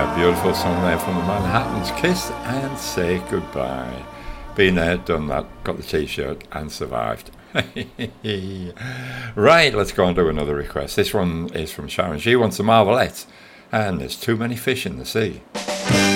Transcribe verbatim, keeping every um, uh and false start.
Beautiful song there from the Manhattans, Kiss and Say Goodbye. Been there, done that, got the t-shirt and survived. Right, let's go on to another request. This one is from Sharon. She wants a Marvelettes, and there's too many fish in the sea.